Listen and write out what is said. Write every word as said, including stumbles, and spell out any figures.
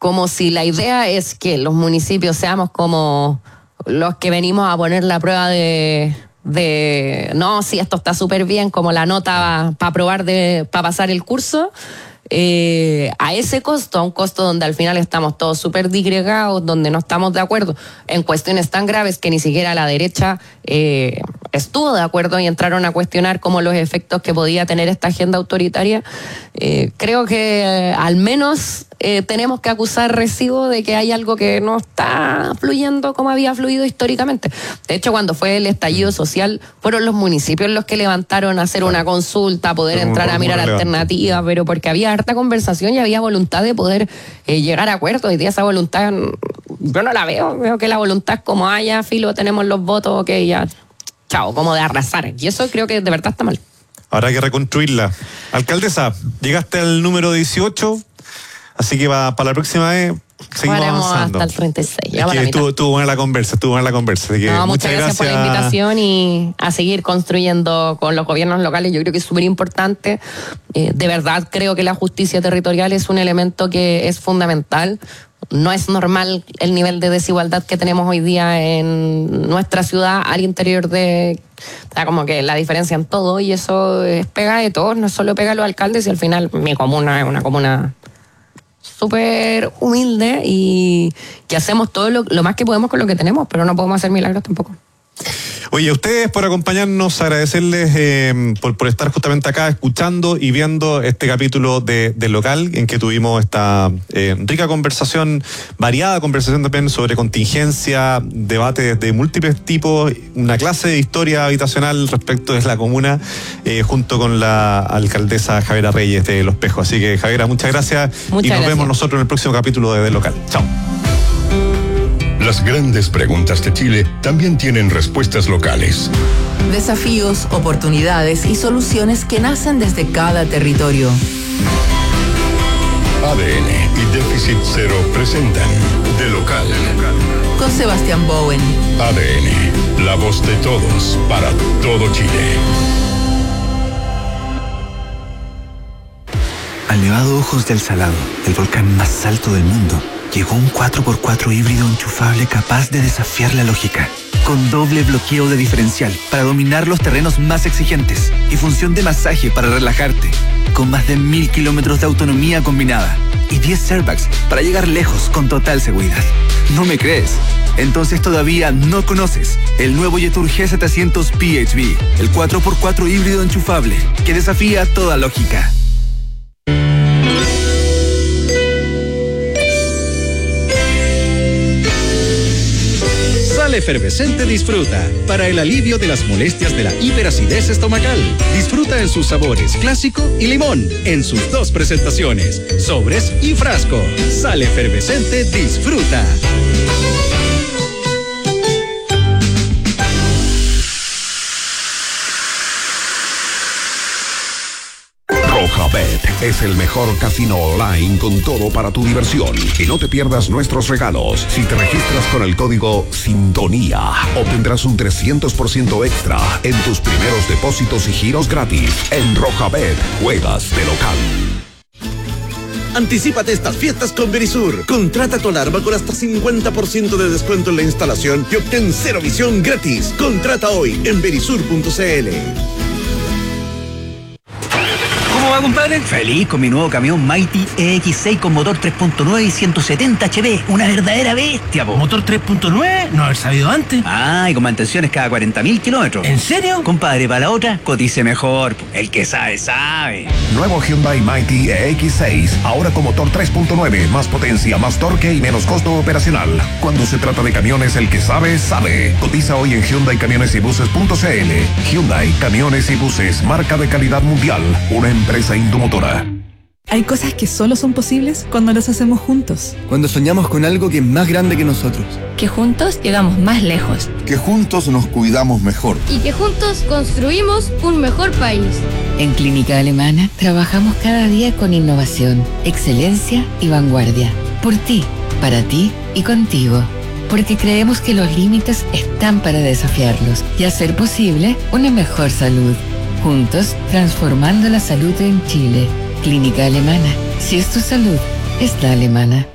como si la idea es que los municipios seamos como los que venimos a poner la prueba de, de no, si esto está súper bien, como la nota para probar, de para pasar el curso. Eh, a ese costo, a un costo donde al final estamos todos súper disgregados, donde no estamos de acuerdo en cuestiones tan graves que ni siquiera la derecha eh, estuvo de acuerdo y entraron a cuestionar como los efectos que podía tener esta agenda autoritaria. Eh, creo que eh, al menos eh, tenemos que acusar recibo de que hay algo que no está fluyendo como había fluido históricamente. De hecho, cuando fue el estallido social, fueron los municipios los que levantaron a hacer una consulta, a poder entrar a mirar alternativas, pero porque había harta conversación y había voluntad de poder eh, llegar a acuerdos. Hoy día esa voluntad yo no la veo. Veo que la voluntad es como, ah, ya, filo, tenemos los votos, ok, ya, chao, como de arrasar. Y eso creo que de verdad está mal. Habrá que reconstruirla. Alcaldesa, llegaste al número dieciocho, así que va, para la próxima vez seguimos avanzando. Hasta el treinta y seis. Es que estuvo, estuvo buena la conversa, estuvo buena la conversa. Así que no, muchas, muchas gracias, gracias por la invitación y a seguir construyendo con los gobiernos locales. Yo creo que es súper importante. Eh, de verdad creo que la justicia territorial es un elemento que es fundamental. No es normal el nivel de desigualdad que tenemos hoy día en nuestra ciudad al interior de... O sea, como que la diferencia en todo, y eso es pega de todos, no solo pega a los alcaldes, y al final mi comuna es una comuna súper humilde y que hacemos todo lo, lo más que podemos con lo que tenemos, pero no podemos hacer milagros tampoco. Oye, a ustedes por acompañarnos, agradecerles eh, por, por estar justamente acá escuchando y viendo este capítulo de, de Local, en que tuvimos esta eh, rica conversación, variada conversación también sobre contingencia, debates de múltiples tipos, una clase de historia habitacional respecto de la comuna, eh, junto con la alcaldesa Javiera Reyes de Los Pejos. Así que, Javiera, muchas gracias muchas y nos gracias. vemos nosotros en el próximo capítulo de, de Local. Chao. Las grandes preguntas de Chile también tienen respuestas locales. Desafíos, oportunidades y soluciones que nacen desde cada territorio. A D N y Déficit Cero presentan De Local. Con Sebastián Bowen. A D N, la voz de todos para todo Chile. Al Nevado Ojos del Salado, el volcán más alto del mundo, llegó un cuatro por cuatro híbrido enchufable capaz de desafiar la lógica, con doble bloqueo de diferencial para dominar los terrenos más exigentes y función de masaje para relajarte, con más de mil kilómetros de autonomía combinada y diez airbags para llegar lejos con total seguridad. ¿No me crees? Entonces todavía no conoces el nuevo Jetour G setecientos P H V, el cuatro por cuatro híbrido enchufable que desafía toda lógica. Sal Efervescente Disfruta, para el alivio de las molestias de la hiperacidez estomacal. Disfruta en sus sabores clásico y limón, en sus dos presentaciones, sobres y frasco. Sal Efervescente Disfruta. Rojabet es el mejor casino online con todo para tu diversión. Y no te pierdas nuestros regalos. Si te registras con el código Sintonía, obtendrás un trescientos por ciento extra en tus primeros depósitos y giros gratis. En Rojabet, juegas de local. Anticípate estas fiestas con Verisur. Contrata tu alarma con hasta cincuenta por ciento de descuento en la instalación y obtén cero visión gratis. Contrata hoy en verisur punto c l. ¿Cómo va, compadre? Feliz con mi nuevo camión Mighty E X seis con motor tres punto nueve y ciento setenta H P. Una verdadera bestia, po. ¿Motor tres punto nueve? No haber sabido antes. Ah, y con mantenciones cada cuarenta mil kilómetros. ¿En serio? Compadre, para la otra, cotice mejor, po. El que sabe, sabe. Nuevo Hyundai Mighty E X seis, ahora con motor tres punto nueve, más potencia, más torque y menos costo operacional. Cuando se trata de camiones, el que sabe, sabe. Cotiza hoy en Hyundai Camiones y Buses punto c l. Hyundai Camiones y Buses, marca de calidad mundial, una empresa Indomotora. Hay cosas que solo son posibles cuando las hacemos juntos. Cuando soñamos con algo que es más grande que nosotros. Que juntos llegamos más lejos. Que juntos nos cuidamos mejor. Y que juntos construimos un mejor país. En Clínica Alemana trabajamos cada día con innovación, excelencia y vanguardia. Por ti, para ti y contigo. Porque creemos que los límites están para desafiarlos y hacer posible una mejor salud. Juntos, transformando la salud en Chile. Clínica Alemana. Si es tu salud, es la alemana.